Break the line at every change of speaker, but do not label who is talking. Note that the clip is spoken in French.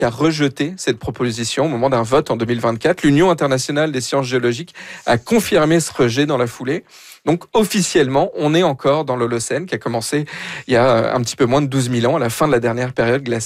a rejeté cette proposition au moment d'un vote en 2024. L'Union internationale des sciences géologiques a confirmé ce rejet dans la foulée. Donc officiellement, on est encore dans l'Holocène qui a commencé il y a un petit peu moins de 12 000 ans, à la fin de la dernière période glaciaire.